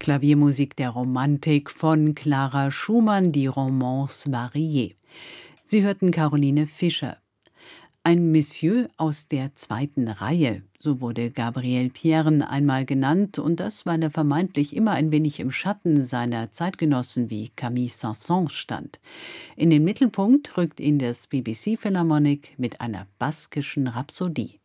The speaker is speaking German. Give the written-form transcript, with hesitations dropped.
Klaviermusik der Romantik von Clara Schumann, die Romance variée. Sie hörten Caroline Fischer. Ein Monsieur aus der zweiten Reihe, so wurde Gabriel Piern einmal genannt, und das, weil er vermeintlich immer ein wenig im Schatten seiner Zeitgenossen wie Camille Saint-Saëns stand. In den Mittelpunkt rückt ihn das BBC Philharmonic mit einer baskischen Rhapsodie.